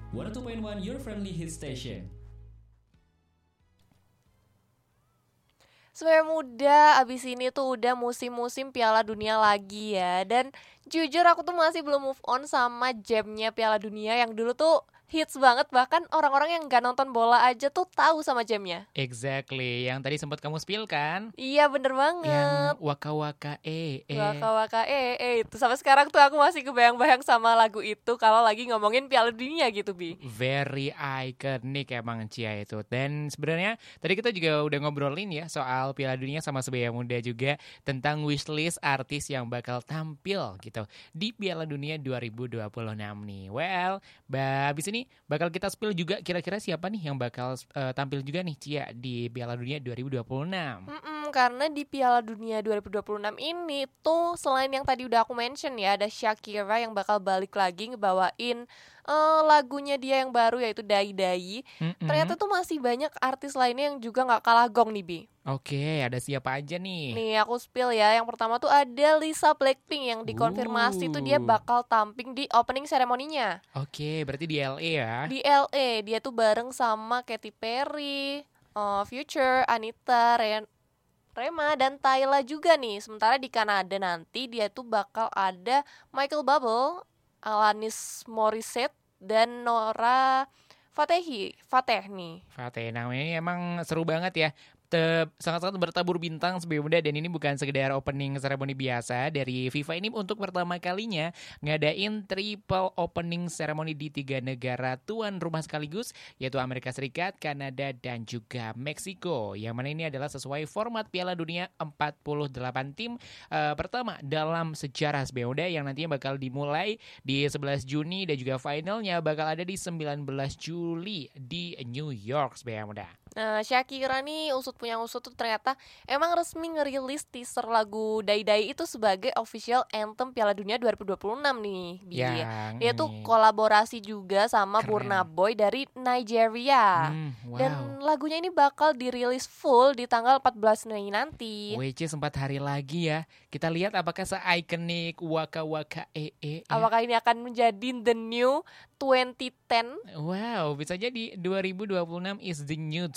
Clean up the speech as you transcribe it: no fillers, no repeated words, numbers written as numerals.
102.1 Your Friendly Hit Station. Sebagai muda, abis ini tuh udah musim-musim Piala Dunia lagi ya. Dan jujur aku tuh masih belum move on sama jamnya Piala Dunia yang dulu tuh hits banget. Bahkan orang-orang yang gak nonton bola aja tuh tahu sama jamnya. Exactly, yang tadi sempat kamu spill kan? Iya bener banget. Yang waka-waka Waka waka itu sampai sekarang tuh aku masih kebayang-bayang sama lagu itu kalau lagi ngomongin Piala Dunia gitu Bi. Very iconic emang Cia itu. Dan sebenarnya tadi kita juga udah ngobrolin ya soal Piala Dunia sama Sebaya Muda juga tentang wishlist artis yang bakal tampil gitu di Piala Dunia 2026 nih. Well, habis ini bakal kita spill juga kira-kira siapa nih yang bakal tampil juga nih Cia di Piala Dunia 2026. Karena di Piala Dunia 2026 ini tuh selain yang tadi udah aku mention ya, ada Shakira yang bakal balik lagi ngebawain lagunya dia yang baru yaitu Dai Dai. Ternyata tuh masih banyak artis lainnya yang juga gak kalah gong nih Bi. Oke, ada siapa aja nih? Nih aku spill ya, yang pertama tuh ada Lisa Blackpink yang dikonfirmasi tuh dia bakal tampil di opening seremoninya. Oke, berarti di LA ya? Di LA, dia tuh bareng sama Katy Perry, Future, Anita, Rema dan Tyla juga nih. Sementara di Kanada nanti dia tuh bakal ada Michael Bublé, Alanis Morissette dan Nora Fateh nih. Fateh, namanya emang seru banget ya. Sangat-sangat bertabur bintang Sebaya Muda, dan ini bukan sekedar opening ceremony biasa dari FIFA. Ini untuk pertama kalinya ngadain triple opening ceremony di 3 negara tuan rumah sekaligus, yaitu Amerika Serikat, Kanada, dan juga Meksiko. Yang mana ini adalah sesuai format Piala Dunia 48 tim pertama dalam sejarah Sebaya Muda, yang nantinya bakal dimulai di 11 Juni dan juga finalnya bakal ada di 19 Juli di New York Sebaya Muda. Nah, Shakira nih punya usut tuh ternyata emang resmi ngerilis teaser lagu Dai Dai itu sebagai official anthem Piala Dunia 2026 nih. Dia tuh kolaborasi juga sama Burna Boy dari Nigeria. Wow. Dan lagunya ini bakal dirilis full di tanggal 14 Mei nanti. WC 4 hari lagi ya. Kita lihat apakah se-ikonik Waka Waka Apakah ini akan menjadi the new 2010? Wow, bisa jadi 2026 is the new